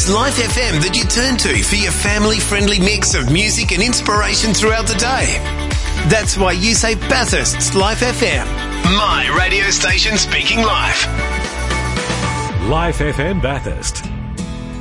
It's Life FM that you turn to for your family-friendly mix of music and inspiration throughout the day. That's why you say Bathurst's Life FM. My radio station speaking life. Life FM Bathurst.